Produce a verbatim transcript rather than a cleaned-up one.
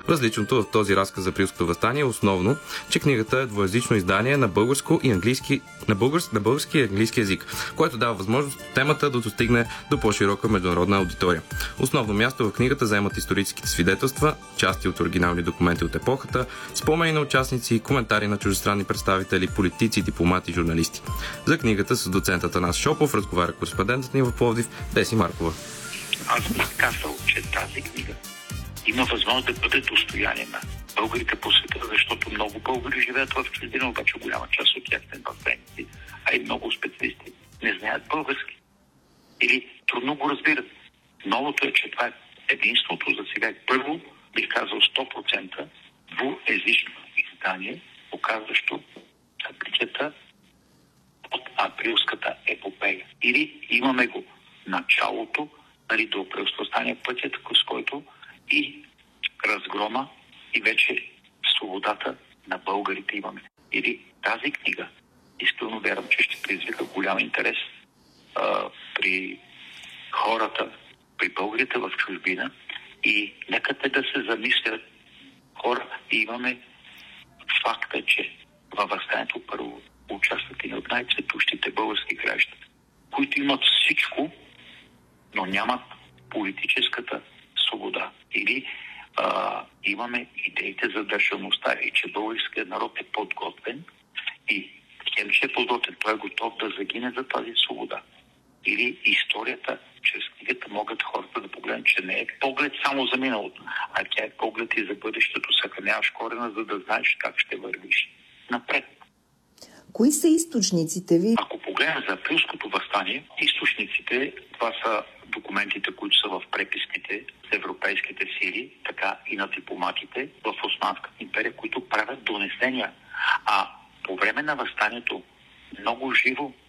Различното в този разказ за Априлското въстание е основно, че книгата е двуязично издание на българско и английски, на, българс, на български и английски език, което дава възможност темата да достигне до по-широка международна аудитория. Основно място в книгата заемат историческите свидетелства, части от оригинални документи от епохата, спомени на участници, коментари на чуждестранни представители, политици, дипломати и журналисти. За книгата с доцент Атанас Шопов разговаря кореспондентът ни в Пловдив Деси Маркова. Аз бих казал, че тази книга има възможност да бъде достояние на българите по света, защото много българи живеят в чужбина, обаче голяма част от тях не бъдници, а и много специалисти не знаят български. Или трудно го разбират. Новото е, че това е единството за сега. Първо, бих казал сто процента двуезично издание, показващо събитията от Априлската епопея. Или имаме го началото, нали, до Априлското въстание, пътят, с който и разгрома, и вече свободата на българите имаме. Или тази книга, искрено вярвам, че ще предизвика голям интерес а, при хората, при българите в чужбина, и нека те да се замислят хора. И имаме факта, че във въстанието първо участват и от най-цветущите български граждани, които имат всичко, но нямат политическата свобода. Или а, имаме идеите за държавността и че българският народ е подготвен и хем че е подготвен, той е готов да загине за тази свобода. Или историята, чрез книгата могат хората да погледнат, че не е поглед само за миналото, а тя е поглед и за бъдещето, съхраняваш корена, за да знаеш как ще вървиш напред. Кои са източниците ви? Ако погледнем за Априлското въстание, източниците, това са документите, които са в преписките с европейските сили, така и на дипломатите в Османската империя, които правят донесения. А по време на въстанието много живо